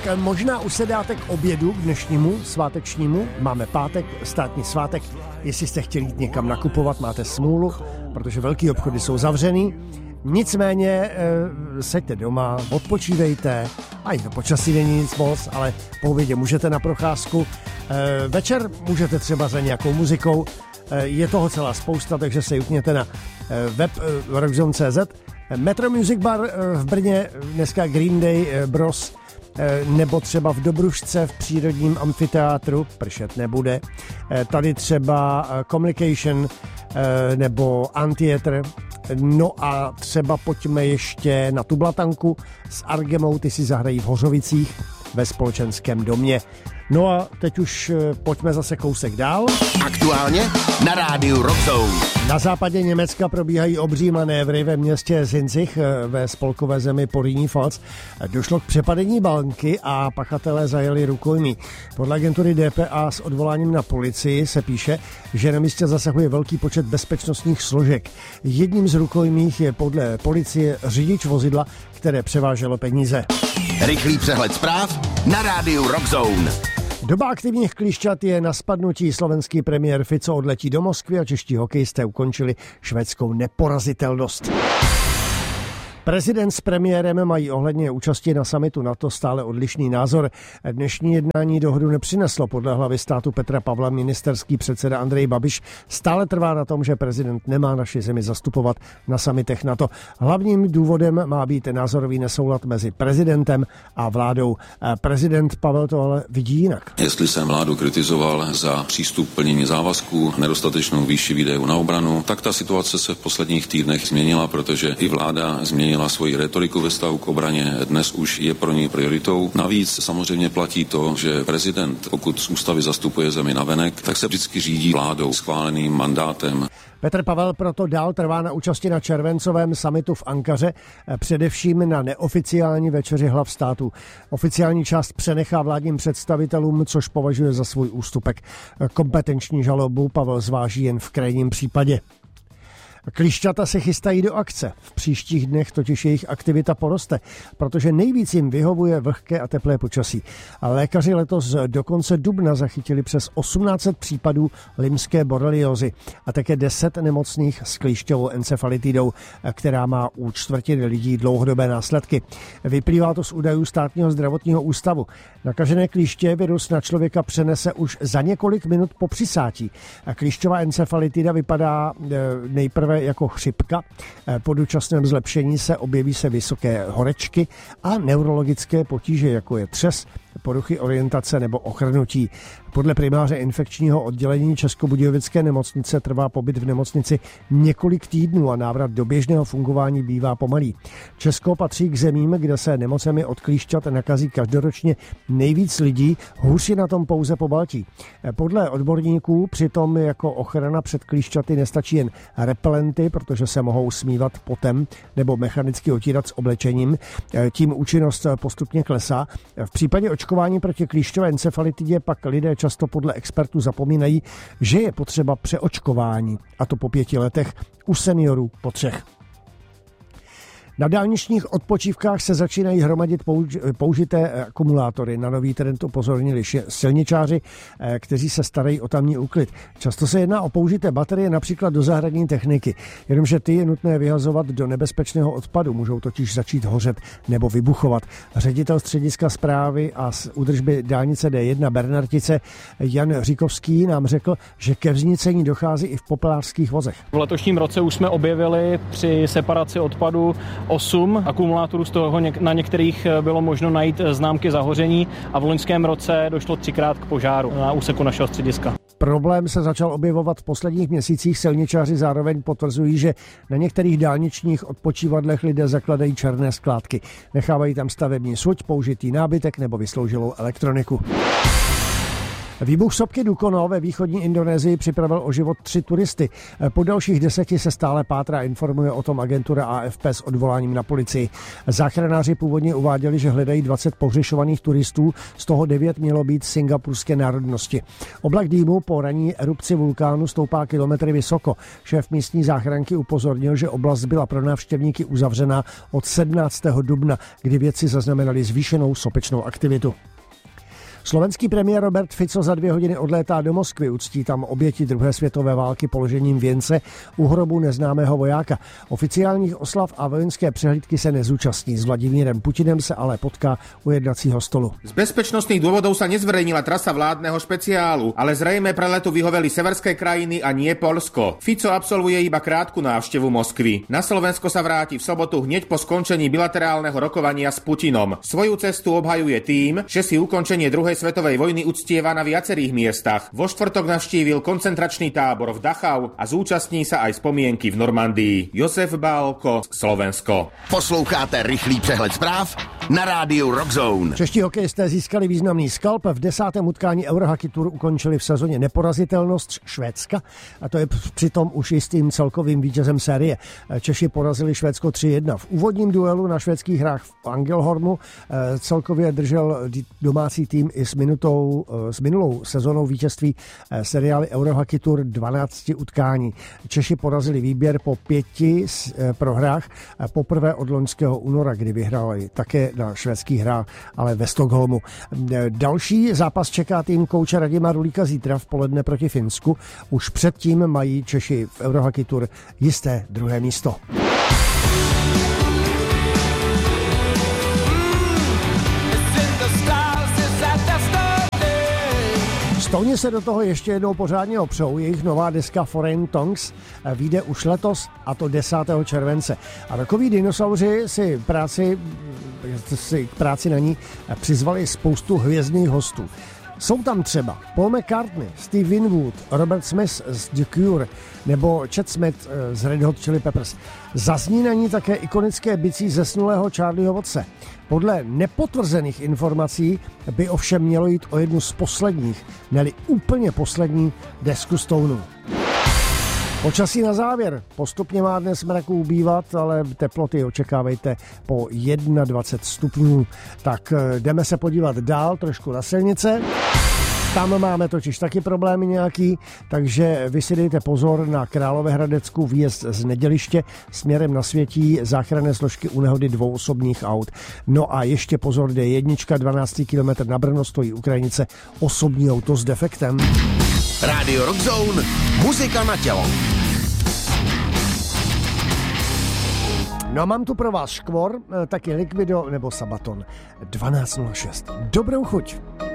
možná už se dáte k obědu k dnešnímu svátečnímu. Máme pátek, státní svátek. Jestli jste chtěli jít někam nakupovat, máte smůlu, protože velký obchody jsou zavřený. Nicméně seďte doma, odpočívejte, a i to počasí není nic moc, ale po obědě můžete na procházku. Večer můžete třeba za nějakou muzikou, je toho celá spousta, takže se jutněte na web rockzone.cz. Metro Music Bar v Brně, dneska Green Day Bros, nebo třeba v Dobrušce v přírodním amfiteátru, pršet nebude. Tady třeba Communication nebo Antietr. No a třeba pojďme ještě na tu Blatanku s Argemou, ty si zahrají v Hořovicích ve Společenském domě. No a teď už pojďme zase kousek dál. Aktuálně na rádiu Rockzone. Na západě Německa probíhají obří manévry ve městě Zinzig ve spolkové zemi Porýní-Pfalz. Došlo k přepadení banky a pachatelé zajeli rukojmí. Podle agentury DPA s odvoláním na policii se píše, že na místě zasahuje velký počet bezpečnostních složek. Jedním z rukojmích je podle policie řidič vozidla, které převáželo peníze. Rychlý přehled zpráv na rádiu Rockzone. Doba aktivních klíšťat je na spadnutí. Slovenský premiér Fico odletí do Moskvy a čeští hokejisté ukončili švédskou neporazitelnost. Prezident s premiérem mají ohledně účasti na summitu NATO stále odlišný názor. Dnešní jednání dohodu nepřineslo. Podle hlavy státu Petra Pavla ministerský předseda Andrej Babiš stále trvá na tom, že prezident nemá naši zemi zastupovat na summitech NATO. Hlavním důvodem má být názorový nesoulad mezi prezidentem a vládou. Prezident Pavel to ale vidí jinak. Jestli jsem vládu kritizoval za přístup plnění závazků, nedostatečnou výši výdajů na obranu, tak ta situace se v posledních týdnech změnila, protože i vláda změnila svoji retoriku ve vztahu k obraně. Dnes už je pro ní prioritou. Navíc samozřejmě platí to, že prezident, pokud z ústavy zastupuje zemi navenek, tak se vždycky řídí vládou, schváleným mandátem. Petr Pavel proto dál trvá na účasti na červencovém summitu v Ankaře, především na neoficiální večeři hlav států. Oficiální část přenechá vládním představitelům, což považuje za svůj ústupek. Kompetenční žalobu Pavel zváží jen v krajním případě. Klíšťata se chystají do akce. V příštích dnech totiž jejich aktivita poroste, protože nejvíc jim vyhovuje vlhké a teplé počasí. A lékaři letos do konce dubna zachytili přes 1800 případů limské boreliózy a také 10 nemocných s klíšťovou encefalitidou, která má u čtvrtiny lidí dlouhodobé následky. Vyplývá to z údajů Státního zdravotního ústavu. Nakažené klíště virus na člověka přenese už za několik minut po přisátí. Klíšťová encefalitida vypadá nejprve jako chřipka. Po dočasném zlepšení se objeví vysoké horečky a neurologické potíže, jako je třes, poruchy orientace nebo ochrnutí. Podle primáře infekčního oddělení Českobudějovické nemocnice trvá pobyt v nemocnici několik týdnů a návrat do běžného fungování bývá pomalý. Česko patří k zemím, kde se nemocemi od klíšťat nakazí každoročně nejvíc lidí, hůř je na tom pouze Pobaltí. Podle odborníků přitom jako ochrana před klíšťaty nestačí jen repelenty, protože se mohou smívat potem nebo mechanicky otírat s oblečením. Tím účinnost postupně klesá. V případě očkování proti klíšťové encefalitidě pak lidé často podle expertů zapomínají, že je potřeba přeočkování, a to po 5 letech, u seniorů po 3. Na dálničních odpočívkách se začínají hromadit použité akumulátory. Na nový trend upozornili silničáři, kteří se starají o tamní úklid. Často se jedná o použité baterie například do zahradní techniky, jenomže ty je nutné vyhazovat do nebezpečného odpadu, můžou totiž začít hořet nebo vybuchovat. Ředitel střediska správy a údržby dálnice D1 Bernartice Jan Říkovský nám řekl, že ke vznicení dochází i v popelářských vozech. V letošním roce už jsme objevili při separaci odpadu 8 akumulátorů, z toho na některých bylo možno najít známky zahoření a v loňském roce došlo 3krát k požáru na úseku našeho střediska. Problém se začal objevovat v posledních měsících. Silničáři zároveň potvrzují, že na některých dálničních odpočívadlech lidé zakladají černé skládky. Nechávají tam stavební suť, použitý nábytek nebo vysloužilou elektroniku. Výbuch sopky Dukono ve východní Indonésii připravil o život 3 turisty. Po dalších 10 se stále pátrá, informuje o tom agentura AFP s odvoláním na policii. Záchranáři původně uváděli, že hledají 20 pohřešovaných turistů, z toho 9 mělo být singapurské národnosti. Oblak dýmu po ranní erupci vulkánu stoupá kilometry vysoko. Šéf místní záchranky upozornil, že oblast byla pro návštěvníky uzavřená od 17. dubna, kdy vědci zaznamenali zvýšenou sopečnou aktivitu. Slovenský premiér Robert Fico za 2 hodiny odlétá do Moskvy, uctí tam oběti druhé světové války položením věnce u hrobu neznámého vojáka. Oficiálních oslav a vojenské přehlídky se nezúčastní. S Vladimírem Putinem se ale potká u jednacího stolu. Z bezpečnostných dôvodov sa nezverejnila trasa vládneho špeciálu, ale zrejme pre letu vyhoveli severské krajiny a nie Poľsko. Fico absolvuje iba krátku návštevu Moskvy. Na Slovensko sa vráti v sobotu hneď po skončení bilaterálneho rokovania s Putinom. Svoju cestu obhajuje tým, že si ukončenie druhej svetovej vojny uctieva na viacerých miestach. Vo štvrtok navštívil koncentračný tábor v Dachau a zúčastní sa aj spomienky v Normandii. Josef Bálko, Slovensko. Posloucháte rychlý přehled zpráv na rádiu Rock Zone. Čeští hokejisté získali významný skalp. V 10. utkání Eurohockey Tour ukončili v sezóně neporazitelnost Švédska a to je přitom už jistým celkovým vítězem série. Češi porazili Švédsko 3-1. V úvodním duelu na švédských hrách v Angelholmu celkově držel domácí tým i s minulou sezónou vítězství seriály Eurohockey Tour 12 utkání. Češi porazili výběr po 5 prohrách poprvé od loňského února, kdy vyhráli také na švédských hrách, ale ve Stockholmu. Další zápas čeká tým kouče Radima Rulíka zítra v poledne proti Finsku. Už předtím mají Češi v Eurohockey Tour jisté druhé místo. Stouni se do toho ještě jednou pořádně opřou. Jejich nová deska Foreign Tongues vyjde už letos, a to 10. července. A rokoví dinosauři si k práci na ní přizvali spoustu hvězdných hostů. Jsou tam třeba Paul McCartney, Steve Winwood, Robert Smith z The Cure nebo Chad Smith z Red Hot Chili Peppers. Zazní na ní také ikonické bicí zesnulého Charlieho Wattse. Podle nepotvrzených informací by ovšem mělo jít o jednu z posledních, ne-li úplně poslední desku Stounů. Počasí na závěr. Postupně má dnes mraku ubývat, ale teploty očekávejte po 21 stupňů. Tak jdeme se podívat dál, trošku na silnice. Tam máme totiž taky problémy nějaký, takže vy si dejte pozor na Královéhradecku výjezd z Neděliště směrem na Světí, záchranné složky u nehody 2 osobních aut. No a ještě pozor, D1, 12 km na Brno stojí u krajnice osobní auto s defektem. Rádio Rock Zone, muzika na tělo. No a mám tu pro vás škvor, taky Liquido nebo Sabaton 1206. Dobrou chuť.